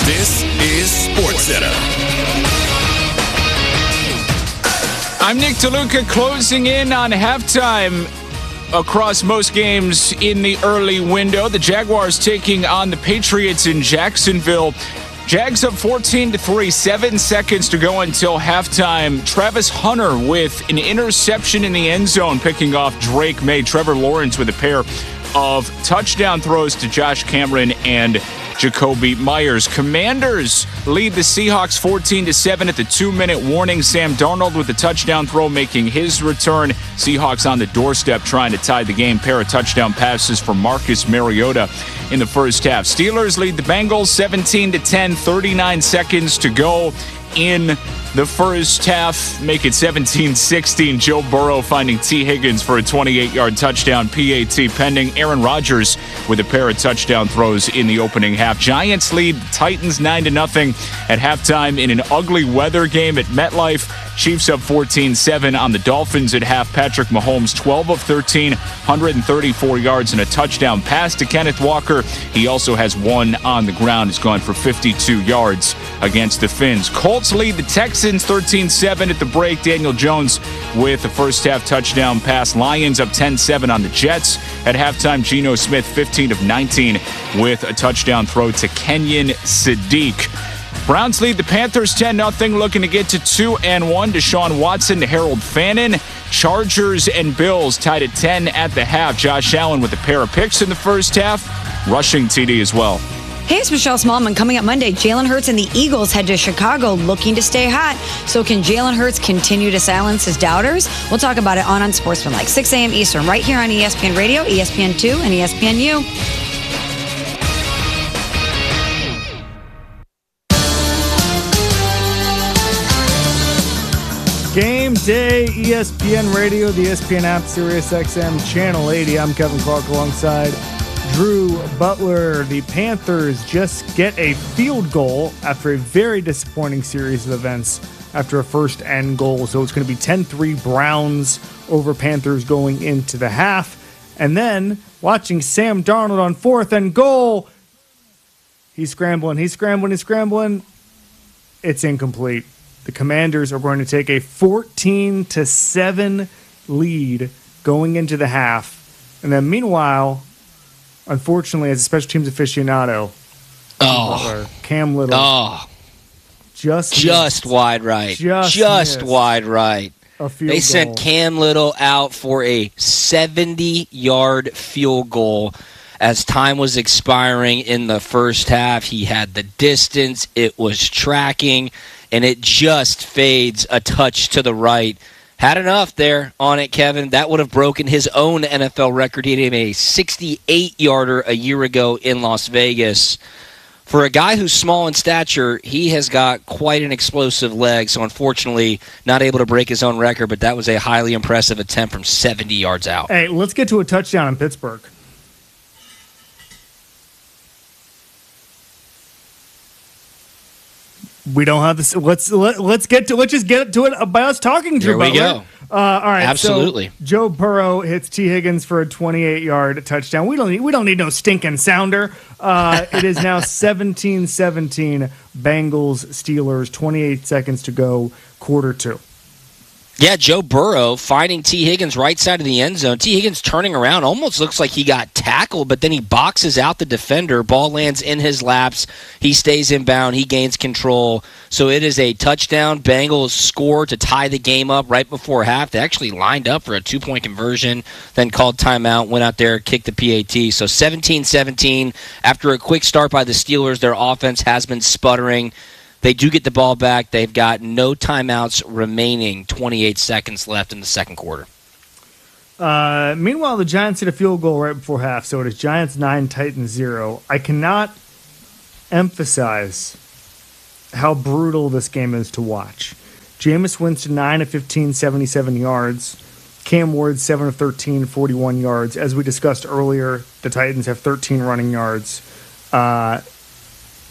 This is SportsCenter. I'm Nick DeLuca, closing in on halftime across most games in the early window. The Jaguars taking on the Patriots in Jacksonville. Jags up 14-3, 7 seconds to go until halftime. Travis Hunter with an interception in the end zone, picking off Drake May. Trevor Lawrence with a pair of touchdown throws to Josh Cameron and Jacoby Myers. Commanders lead the Seahawks 14-7 at the 2-minute warning. Sam Darnold with a touchdown throw making his return. Seahawks on the doorstep trying to tie the game. Pair of touchdown passes for Marcus Mariota in the first half. Steelers lead the Bengals 17-10, 39 seconds to go in the first half. Make it 17-16. Joe Burrow finding T. Higgins for a 28-yard touchdown. PAT pending. Aaron Rodgers with a pair of touchdown throws in the opening half. Giants lead Titans 9-0 at halftime in an ugly weather game at MetLife. Chiefs up 14-7 on the Dolphins at half. Patrick Mahomes 12 of 13, 134 yards and a touchdown pass to Kenneth Walker. He also has one on the ground. He's gone for 52 yards against the Finns. Colts lead the Texans 13-7 at the break. Daniel Jones with a first half touchdown pass. Lions up 10-7 on the Jets. At halftime, Geno Smith 15 of 19 with a touchdown throw to Kenyon Sadiq. Browns lead the Panthers 10-0, looking to get to 2-1. Deshaun Watson to Harold Fannin. Chargers and Bills tied at 10 at the half. Josh Allen with a pair of picks in the first half. Rushing TD as well. Hey, it's Michelle Smallman. Coming up Monday, Jalen Hurts and the Eagles head to Chicago looking to stay hot. So can Jalen Hurts continue to silence his doubters? We'll talk about it on Unsportsmanlike, 6 a.m. Eastern, right here on ESPN Radio, ESPN2, and ESPNU. Game day, ESPN Radio, the ESPN app, Sirius XM, Channel 80. I'm Kevin Clark alongside Drew Butler. The Panthers just get a field goal after a very disappointing series of events after a first and goal. So it's going to be 10-3 Browns over Panthers going into the half. And then watching Sam Darnold on 4th and goal. He's scrambling. It's incomplete. The Commanders are going to take a 14-7 lead going into the half. And then meanwhile, unfortunately, as a special teams aficionado, Cam Little just wide right. Just wide right. They sent Cam Little out for a 70-yard field goal as time was expiring in the first half. He had the distance. It was tracking. And it just fades a touch to the right. Had enough there on it, Kevin. That would have broken his own NFL record. He had a 68-yarder a year ago in Las Vegas. For a guy who's small in stature, he has got quite an explosive leg. So unfortunately, not able to break his own record, but that was a highly impressive attempt from 70 yards out. Hey, let's get to a touchdown in Pittsburgh. We don't have this. Let's just get to it by us talking. Drew Butler. Here we go. All right, absolutely. So Joe Burrow hits T. Higgins for a 28-yard touchdown. We don't need no stinking sounder. It is now 17-17 Bengals Steelers. 28 seconds to go, quarter two. Yeah, Joe Burrow finding T. Higgins right side of the end zone. T. Higgins turning around, almost looks like he got tackled, but then he boxes out the defender. Ball lands in his laps. He stays inbound. He gains control. So it is a touchdown. Bengals score to tie the game up right before half. They actually lined up for a 2-point conversion, then called timeout, went out there, kicked the PAT. So 17-17. After a quick start by the Steelers, their offense has been sputtering. They do get the ball back. They've got no timeouts remaining, 28 seconds left in the second quarter. Meanwhile, the Giants hit a field goal right before half, so it is Giants 9, Titans 0. I cannot emphasize how brutal this game is to watch. Jameis Winston, 9 of 15, 77 yards. Cam Ward, 7 of 13, 41 yards. As we discussed earlier, the Titans have 13 running yards.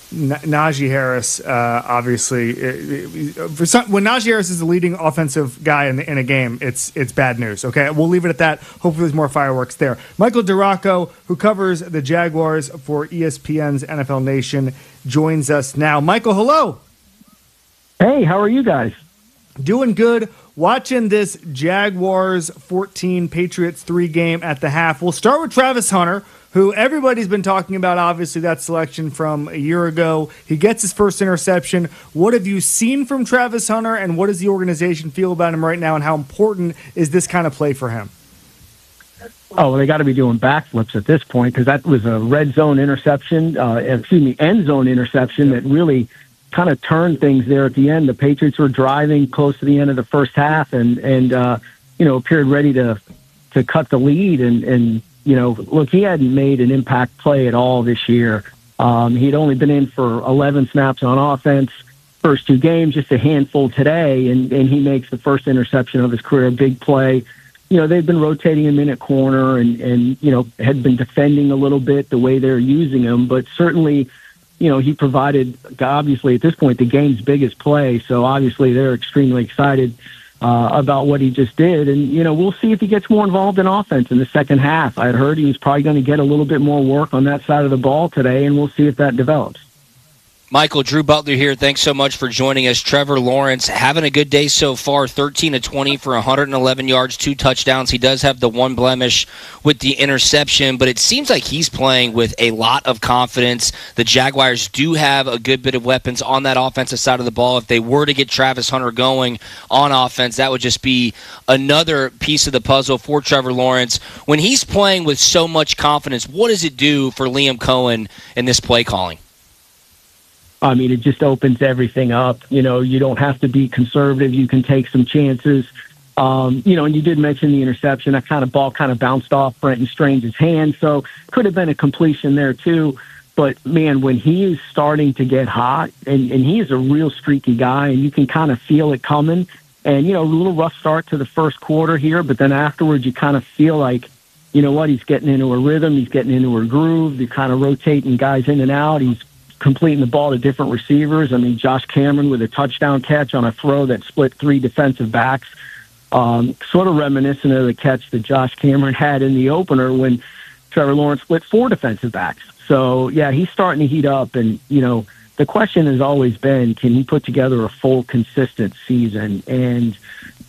Najee Harris, obviously, when Najee Harris is the leading offensive guy in a game, it's bad news. Okay, we'll leave it at that. Hopefully, there's more fireworks there. Michael Duraco, who covers the Jaguars for ESPN's NFL Nation, joins us now. Michael, hello. Hey, how are you guys? Doing good. Watching this Jaguars 14, Patriots 3 game at the half. We'll start with Travis Hunter, who everybody's been talking about, obviously, that selection from a year ago. He gets his first interception. What have you seen from Travis Hunter, and what does the organization feel about him right now, and how important is this kind of play for him? Oh, well, they got to be doing backflips at this point, because that was a red zone interception, end zone interception that really kind of turned things there at the end. The Patriots were driving close to the end of the first half and appeared ready to cut the lead. And look, he hadn't made an impact play at all this year. He'd only been in for 11 snaps on offense, first 2 games, just a handful today, and he makes the first interception of his career, a big play. They've been rotating him in at corner and had been defending a little bit the way they're using him, but certainly, he provided, obviously, at this point, the game's biggest play. So, obviously, they're extremely excited about what he just did. And, we'll see if he gets more involved in offense in the second half. I had heard he was probably going to get a little bit more work on that side of the ball today, and we'll see if that develops. Michael, Drew Butler here. Thanks so much for joining us. Trevor Lawrence having a good day so far, 13 of 20 for 111 yards, 2 touchdowns. He does have the one blemish with the interception, but it seems like he's playing with a lot of confidence. The Jaguars do have a good bit of weapons on that offensive side of the ball. If they were to get Travis Hunter going on offense, that would just be another piece of the puzzle for Trevor Lawrence. When he's playing with so much confidence, what does it do for Liam Cohen in this play calling? I mean, it just opens everything up. You don't have to be conservative. You can take some chances. And you did mention the interception. That ball bounced off Brenton Strange's hand, so could have been a completion there too. But, man, when he is starting to get hot, and he is a real streaky guy, and you can kind of feel it coming. And, a little rough start to the first quarter here, but then afterwards you kind of feel like, he's getting into a rhythm. He's getting into a groove. They're kind of rotating guys in and out. He's completing the ball to different receivers. I mean, Josh Cameron with a touchdown catch on a throw that split 3 defensive backs. Sort of reminiscent of the catch that Josh Cameron had in the opener when Trevor Lawrence split 4 defensive backs. So, yeah, he's starting to heat up. And, the question has always been, can he put together a full, consistent season? And,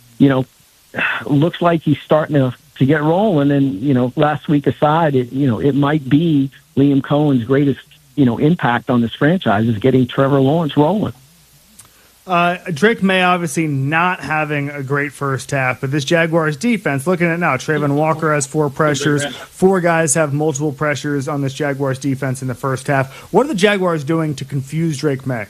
looks like he's starting to get rolling. And, last week aside, it might be Liam Cohen's greatest impact on this franchise is getting Trevor Lawrence rolling. Drake May obviously not having a great first half, but this Jaguars defense, looking at it now, Trayvon Walker has 4 pressures. 4 guys have multiple pressures on this Jaguars defense in the first half. What are the Jaguars doing to confuse Drake May?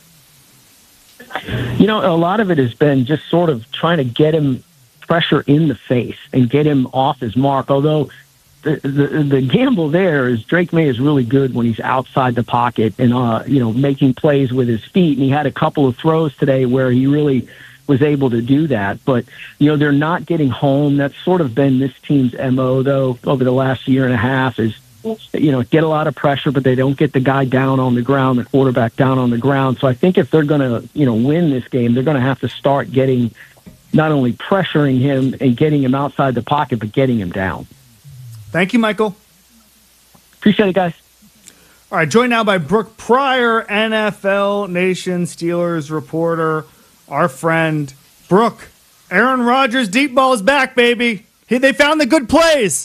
A lot of it has been just sort of trying to get him pressure in the face and get him off his mark, although the gamble there is Drake May is really good when he's outside the pocket and, making plays with his feet. And he had a couple of throws today where he really was able to do that. But, they're not getting home. That's sort of been this team's MO, though, over the last year and a half is, get a lot of pressure, but they don't get the guy down on the ground, the quarterback down on the ground. So I think if they're going to, win this game, they're going to have to start getting not only pressuring him and getting him outside the pocket, but getting him down. Thank you, Michael. Appreciate it, guys. All right, joined now by Brooke Pryor, NFL Nation Steelers reporter, our friend. Brooke, Aaron Rodgers' deep ball is back, baby. They found the good plays.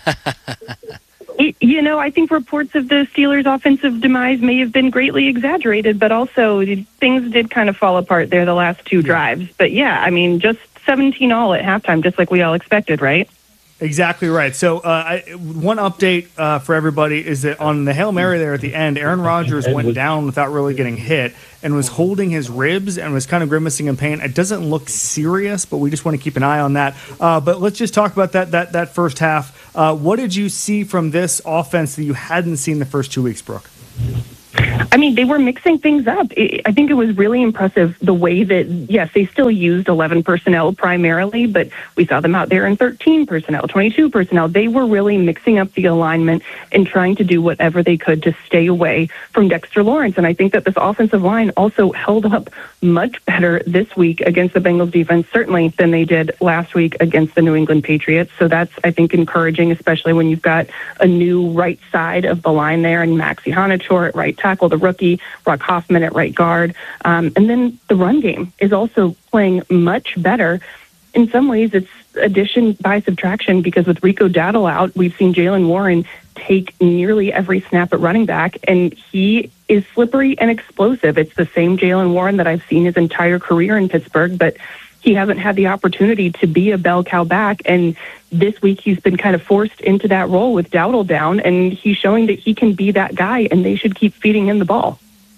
I think reports of the Steelers' offensive demise may have been greatly exaggerated, but also things did kind of fall apart there the last 2 drives. But, yeah, I mean, just 17-all at halftime, just like we all expected, right? Exactly right. So one update for everybody is that on the Hail Mary there at the end, Aaron Rodgers went down without really getting hit and was holding his ribs and was kind of grimacing in pain. It doesn't look serious, but we just want to keep an eye on that. But let's just talk about that first half. What did you see from this offense that you hadn't seen the first 2 weeks, Brooke? I mean, they were mixing things up. I think it was really impressive the way that, yes, they still used 11 personnel primarily, but we saw them out there in 13 personnel, 22 personnel. They were really mixing up the alignment and trying to do whatever they could to stay away from Dexter Lawrence. And I think that this offensive line also held up much better this week against the Bengals defense, certainly than they did last week against the New England Patriots. So that's, I think, encouraging, especially when you've got a new right side of the line there and Maxi Hanacho at right tackle, the rookie, Brock Hoffman at right guard. And then the run game is also playing much better. In some ways, it's addition by subtraction, because with Rico Dowdle out, we've seen Jaylen Warren take nearly every snap at running back, and he is slippery and explosive. It's the same Jaylen Warren that I've seen his entire career in Pittsburgh, but he hasn't had the opportunity to be a bell cow back. And this week he's been kind of forced into that role with Dowdle down, and he's showing that he can be that guy, and they should keep feeding him the ball.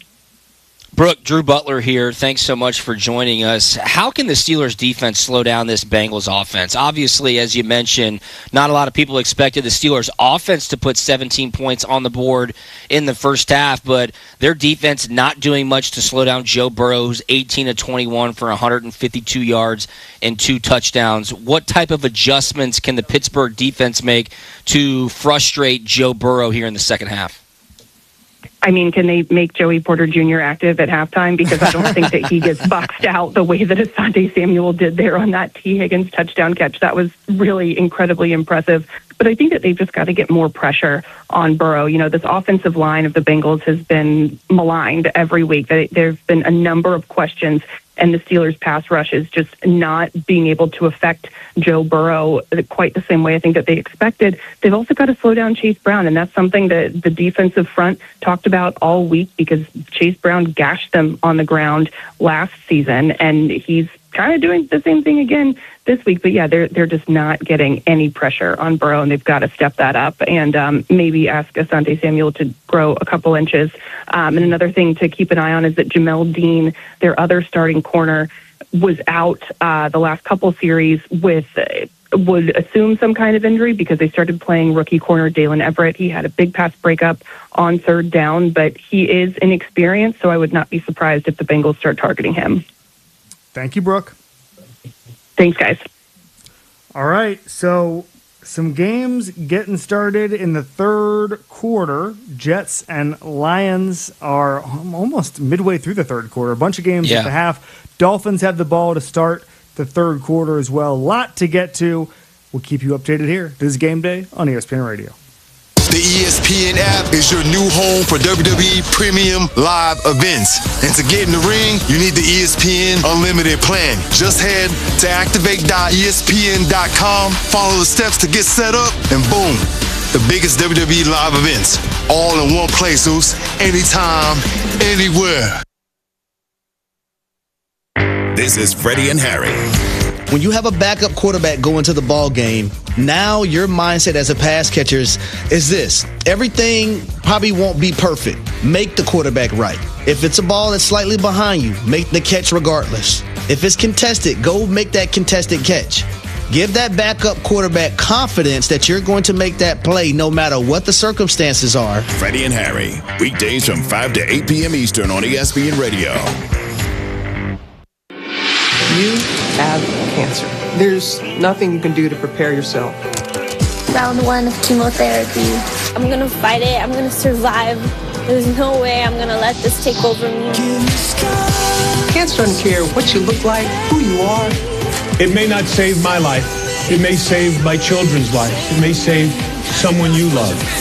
Brooke, Drew Butler here. Thanks so much for joining us. How can the Steelers defense slow down this Bengals offense? Obviously, as you mentioned, not a lot of people expected the Steelers offense to put 17 points on the board in the first half, but their defense not doing much to slow down Joe Burrow, who's 18-21 for 152 yards and 2 touchdowns. What type of adjustments can the Pittsburgh defense make to frustrate Joe Burrow here in the second half? I mean, can they make Joey Porter Jr. active at halftime? Because I don't think that he gets boxed out the way that Asante Samuel did there on that T. Higgins touchdown catch. That was really incredibly impressive. But I think that they've just got to get more pressure on Burrow. You know, this offensive line of the Bengals has been maligned every week. There's been a number of questions, and the Steelers' pass rush is just not being able to affect Joe Burrow quite the same way I think that they expected. They've also got to slow down Chase Brown, and that's something that the defensive front talked about all week, because Chase Brown gashed them on the ground last season, and he's kind of doing the same thing again this week. But yeah, they're just not getting any pressure on Burrow, and they've got to step that up and maybe ask Asante Samuel to grow a couple inches. And another thing to keep an eye on is that Jamel Dean, their other starting corner, was out the last couple series with would assume some kind of injury, because they started playing rookie corner Dalen Everett. He had a big pass breakup on third down, but he is inexperienced, so I would not be surprised if the Bengals start targeting him. Thank you, Brooke. Thanks, guys. All right, so some games getting started in the third quarter. Jets and Lions are almost midway through the third quarter. A bunch of games at the half. Dolphins have the ball to start the third quarter as well. A lot to get to. We'll keep you updated here. This is Game Day on ESPN Radio. The ESPN app is your new home for WWE Premium Live events. And to get in the ring, you need the ESPN Unlimited plan. Just head to activate.espn.com, follow the steps to get set up, and boom, the biggest WWE live events, all in one place, Zeus, anytime, anywhere. This is Freddie and Harry. When you have a backup quarterback going to the ball game, now your mindset as a pass catcher is this. Everything probably won't be perfect. Make the quarterback right. If it's a ball that's slightly behind you, make the catch regardless. If it's contested, go make that contested catch. Give that backup quarterback confidence that you're going to make that play no matter what the circumstances are. Freddie and Harry, weekdays from 5 to 8 p.m. Eastern on ESPN Radio. You have cancer. There's nothing you can do to prepare yourself. Round 1 of chemotherapy. I'm gonna fight it. I'm gonna survive. There's no way I'm gonna let this take over me. Cancer doesn't care what you look like, who you are. It may not save my life. It may save my children's life. It may save someone you love.